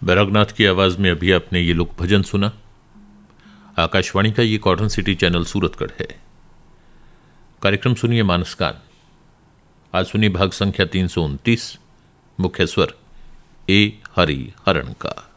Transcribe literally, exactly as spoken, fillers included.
बैरागनाथ की आवाज में अभी आपने ये लोक भजन सुना। आकाशवाणी का ये कॉटन सिटी चैनल सूरतगढ़ है। कार्यक्रम सुनिए मानसगान। आज सुनिए भाग संख्या तीन सौ उनतीस, मुख्य स्वर ए हरि हरण का।